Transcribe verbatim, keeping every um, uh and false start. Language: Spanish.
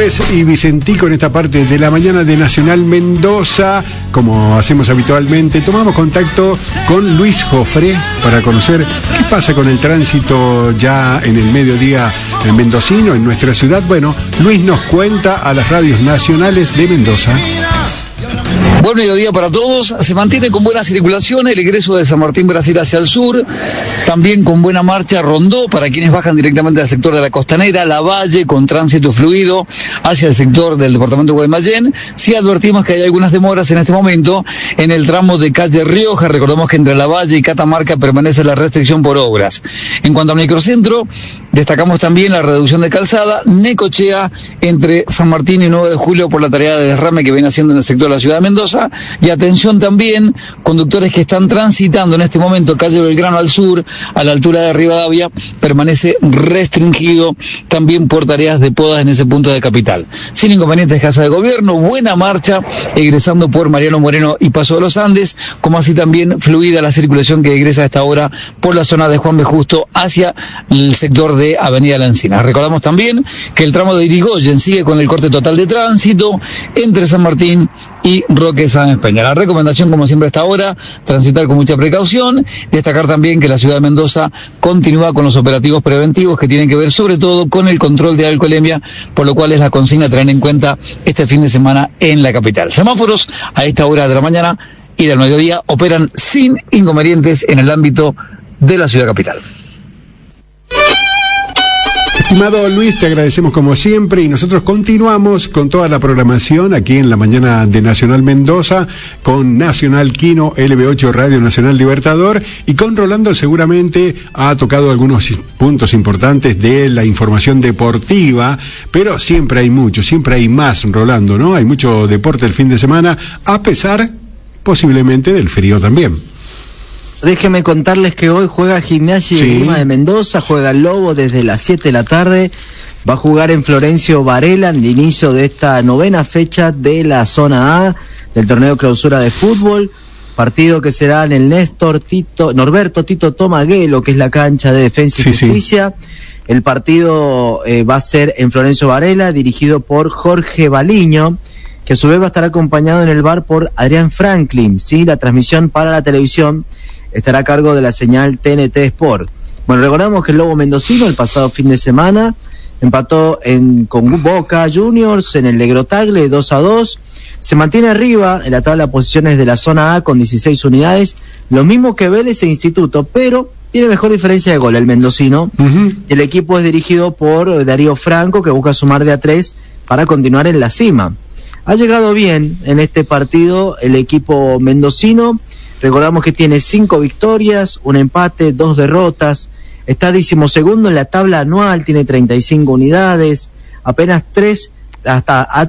López y Vicentico en esta parte de la mañana de Nacional Mendoza. Como hacemos habitualmente, tomamos contacto con Luis Jofre para conocer qué pasa con el tránsito ya en el mediodía mendocino en nuestra ciudad. Bueno, Luis nos cuenta a las radios nacionales de Mendoza. Buen mediodía para todos. Se mantiene con buena circulación el egreso de San Martín Brasil hacia el sur, también con buena marcha Rondó para quienes bajan directamente al sector de la Costanera, Lavalle con tránsito fluido hacia el sector del departamento de Guaymallén. Sí advertimos que hay algunas demoras en este momento en el tramo de calle Rioja. Recordemos que entre Lavalle y Catamarca permanece la restricción por obras. En cuanto al microcentro, destacamos también la reducción de calzada Necochea entre San Martín y nueve de julio por la tarea de derrame que viene haciendo en el sector de la ciudad de Mendoza. Y atención también, conductores que están transitando en este momento calle Belgrano al sur, a la altura de Rivadavia, permanece restringido también por tareas de podas en ese punto de capital. Sin inconvenientes, Casa de Gobierno, buena marcha, egresando por Mariano Moreno y Paso de los Andes, como así también fluida la circulación que egresa a esta hora por la zona de Juan B. Justo hacia el sector de Avenida La Encina. Recordamos también que el tramo de Irigoyen sigue con el corte total de tránsito entre San Martín y Roque Sáenz Peña. La recomendación, como siempre hasta ahora, transitar con mucha precaución. Destacar también que la ciudad de Mendoza continúa con los operativos preventivos que tienen que ver sobre todo con el control de alcoholemia, por lo cual es la consigna a tener en cuenta este fin de semana en la capital. Semáforos a esta hora de la mañana y del mediodía operan sin inconvenientes en el ámbito de la ciudad capital. Estimado Luis, te agradecemos como siempre y nosotros continuamos con toda la programación aquí en la mañana de Nacional Mendoza con Nacional Quino, L B ocho Radio Nacional Libertador, y con Rolando seguramente ha tocado algunos puntos importantes de la información deportiva, pero siempre hay mucho, siempre hay más, Rolando, ¿no? Hay mucho deporte el fin de semana, a pesar posiblemente del frío también. Déjenme contarles que hoy juega Gimnasia sí. de Grima de Mendoza, juega el Lobo desde las siete de la tarde, va a jugar en Florencio Varela en el inicio de esta novena fecha de la zona A del torneo clausura de fútbol, partido que será en el Néstor Tito, Norberto Tito Tomaguelo, que es la cancha de Defensa y sí, Justicia. Sí. El partido eh, va a ser en Florencio Varela, dirigido por Jorge Baliño, que a su vez va a estar acompañado en el bar por Adrián Franklin, ¿sí? La transmisión para la televisión estará a cargo de la señal T N T Sport. Bueno, recordamos que el Lobo Mendocino el pasado fin de semana empató en, con Boca Juniors en el Legrotagle dos a dos, se mantiene arriba en la tabla de posiciones de la zona A con dieciséis unidades, lo mismo que Vélez e Instituto, pero tiene mejor diferencia de gol el mendocino. Uh-huh. El equipo es dirigido por Darío Franco, que busca sumar de a tres para continuar en la cima. Ha llegado bien en este partido el equipo mendocino. Recordamos que tiene cinco victorias, un empate, dos derrotas. Está decimosegundo en la tabla anual, tiene treinta y cinco unidades, apenas tres, hasta